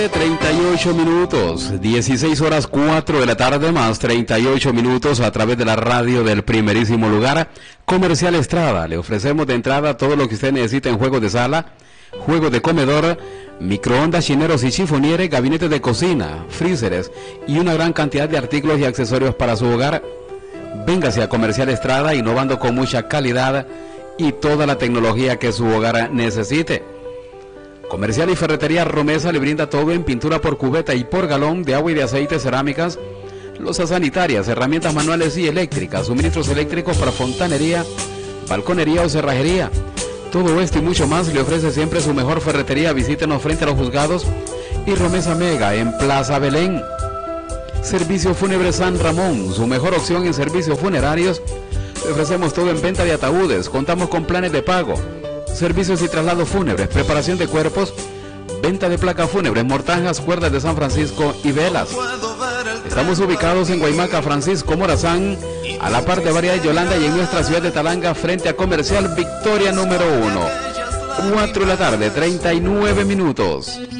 38 minutos, 16 horas 4 de la tarde más 38 minutos a través de la radio del primerísimo lugar, Comercial Estrada. Le ofrecemos de entrada todo lo que usted necesita en juegos de sala, juegos de comedor, microondas, chineros y chifonieres, gabinetes de cocina, freezeres y una gran cantidad de artículos y accesorios para su hogar. Véngase a Comercial Estrada, innovando con mucha calidad y toda la tecnología que su hogar necesite. Comercial y Ferretería Romesa le brinda todo en pintura por cubeta y por galón de agua y de aceite, cerámicas, losas sanitarias, herramientas manuales y eléctricas, suministros eléctricos para fontanería, balconería o cerrajería. Todo esto y mucho más le ofrece siempre su mejor ferretería. Visítenos frente a los juzgados y Romesa Mega en Plaza Belén. Servicio Fúnebre San Ramón, su mejor opción en servicios funerarios. Le ofrecemos todo en venta de ataúdes, contamos con planes de pago, servicios y traslados fúnebres, preparación de cuerpos, venta de placas fúnebres, mortajas, cuerdas de San Francisco y velas. Estamos ubicados en Guaymaca, Francisco Morazán, a la par de Variedad Yolanda y en nuestra ciudad de Talanga, frente a Comercial Victoria número 1. 4 de la tarde, 39 minutos.